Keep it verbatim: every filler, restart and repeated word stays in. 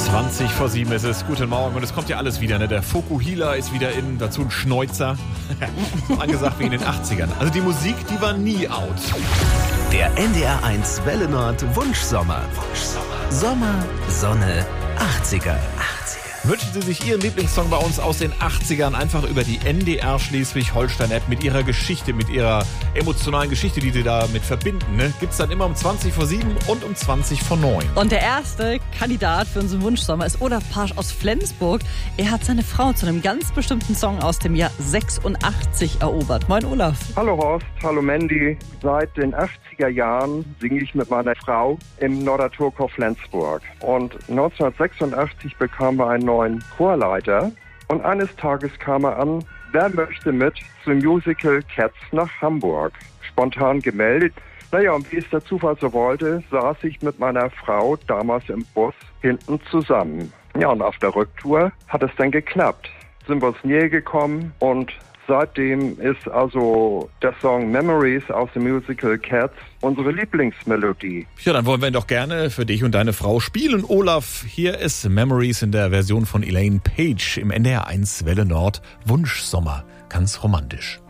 zwanzig vor sieben ist es. Guten Morgen. Und es kommt ja alles wieder. Ne? Der Fokuhila ist wieder in, dazu ein Schneuzer. So angesagt wie in den achtzigern. Also die Musik, die war nie out. Der N D R eins Welle Nord Wunschsommer. Wunschsommer. Sommer, Sonne, achtziger. Wünschen Sie sich Ihren Lieblingssong bei uns aus den achtzigern einfach über die N D R Schleswig-Holstein-App mit Ihrer Geschichte, mit Ihrer emotionalen Geschichte, die Sie damit verbinden. Ne? Gibt's dann immer um zwanzig vor sieben und um zwanzig vor neun. Und der erste Kandidat für unseren Wunschsommer ist Olaf Pasch aus Flensburg. Er hat seine Frau zu einem ganz bestimmten Song aus dem Jahr sechsundachtzig erobert. Moin Olaf. Hallo Horst, hallo Mandy. Seit den achtziger Jahren singe ich mit meiner Frau im Norderturkow Flensburg. Und neunzehnhundertsechsundachtzig bekamen wir einen neuen Chorleiter. Und eines Tages kam er an, wer möchte mit zum Musical Cats nach Hamburg? Spontan gemeldet. Naja, und wie es der Zufall so wollte, saß ich mit meiner Frau damals im Bus hinten zusammen. Ja, und auf der Rücktour hat es dann geklappt. Sind wir uns näher gekommen und seitdem ist also der Song Memories aus dem Musical Cats unsere Lieblingsmelodie. Ja, dann wollen wir ihn doch gerne für dich und deine Frau spielen. Olaf, hier ist Memories in der Version von Elaine Page im N D R eins Welle Nord Wunschsommer. Ganz romantisch.